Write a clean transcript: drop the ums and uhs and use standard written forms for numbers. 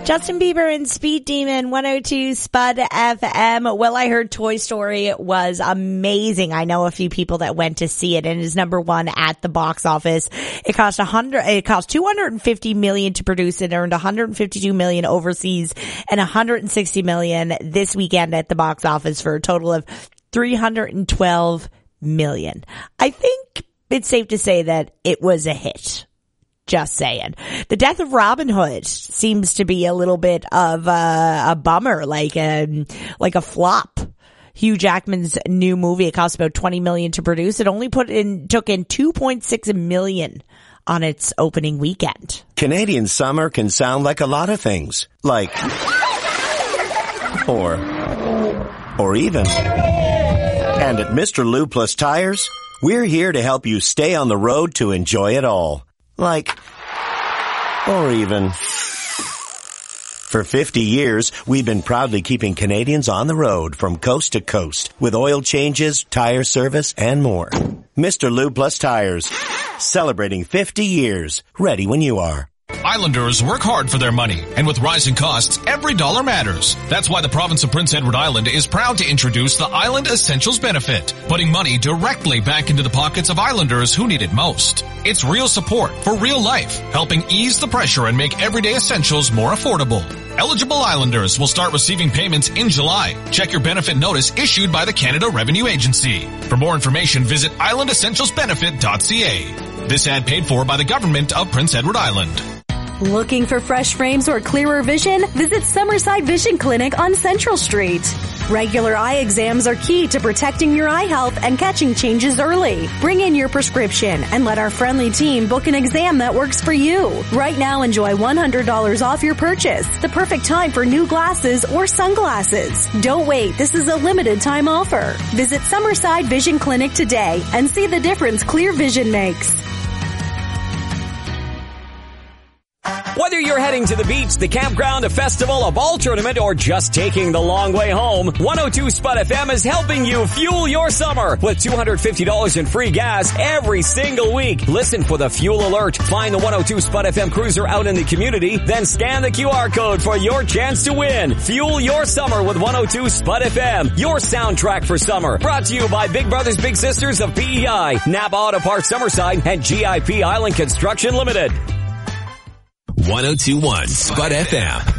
Justin Bieber and Speed Demon, 102 Spud FM. Well, I heard Toy Story was amazing. I know a few people that went to see it and is number one at the box office. It cost $250 million to produce it, earned $152 million overseas and $160 million this weekend at the box office for a total of $312 million. I think it's safe to say that it was a hit. Just saying. The death of Robin Hood seems to be a little bit of a bummer, like a flop. Hugh Jackman's new movie, it cost about $20 million to produce. It only took in $2.6 million on its opening weekend. Canadian summer can sound like a lot of things. Like, or even. And at Mr. Lou Plus Tires, we're here to help you stay on the road to enjoy it all. Like, or even. For 50 years, we've been proudly keeping Canadians on the road from coast to coast with oil changes, tire service, and more. Mr. Lou Plus Tires, celebrating 50 years, ready when you are. Islanders work hard for their money, and with rising costs, every dollar matters. That's why the province of Prince Edward Island is proud to introduce the Island Essentials Benefit, putting money directly back into the pockets of Islanders who need it most. It's real support for real life, helping ease the pressure and make everyday essentials more affordable. Eligible Islanders will start receiving payments in July. Check your benefit notice issued by the Canada Revenue Agency. For more information, visit islandessentialsbenefit.ca. This ad paid for by the government of Prince Edward Island. Looking for fresh frames or clearer vision? Visit Summerside Vision Clinic on Central Street. Regular eye exams are key to protecting your eye health and catching changes early. Bring in your prescription and let our friendly team book an exam that works for you. Right now, enjoy $100 off your purchase. The perfect time for new glasses or sunglasses. Don't wait. This is a limited time offer. Visit Summerside Vision Clinic today and see the difference clear vision makes. Whether you're heading to the beach, the campground, a festival, a ball tournament, or just taking the long way home, 102 Spud FM is helping you fuel your summer with $250 in free gas every single week. Listen for the fuel alert. Find the 102 Spud FM cruiser out in the community, then scan the QR code for your chance to win. Fuel your summer with 102 Spud FM, your soundtrack for summer. Brought to you by Big Brothers Big Sisters of PEI, Napa Auto Parts Summerside, and GIP Island Construction Limited. 1021 Spud FM.